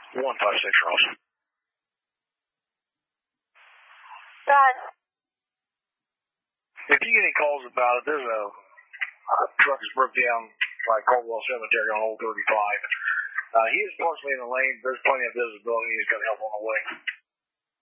156 Ross. Right. If you get any calls about it, there's a truck that's broke down by Caldwell Cemetery on Old 35. He is partially in the lane. There's plenty of visibility. He's got help on the way.